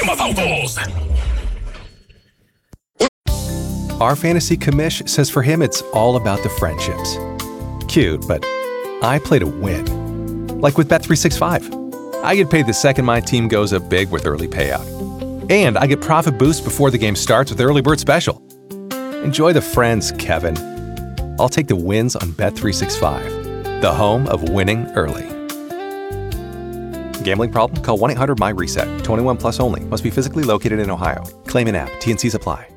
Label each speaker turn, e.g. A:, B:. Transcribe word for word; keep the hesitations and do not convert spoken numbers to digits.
A: game of outdoors.
B: Our fantasy commish says for him it's all about the friendships. Cute, but I play to win. Like with Bet three sixty-five. I get paid the second my team goes up big with early payout. And I get profit boost before the game starts with Early Bird Special. Enjoy the friends, Kevin. I'll take the wins on Bet three sixty-five, the home of winning early. Gambling problem? Call one eight hundred M Y RESET. twenty-one plus only. Must be physically located in Ohio. Claim in app. T N Cs apply.